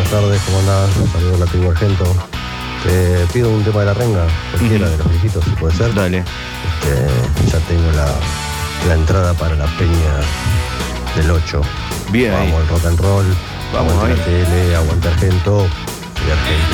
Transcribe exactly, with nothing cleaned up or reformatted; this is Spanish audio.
buenas tardes, ¿cómo andás? Saludos a la tribu Argento. Te pido un tema de la renga, cualquiera uh-huh. de los viejitos, si puede ser. Dale. Este, ya tengo la, la entrada para la peña del ocho. Bien. Vamos ahí. al rock and roll, vamos aguante ahí. la tele, aguante Argento y Argento.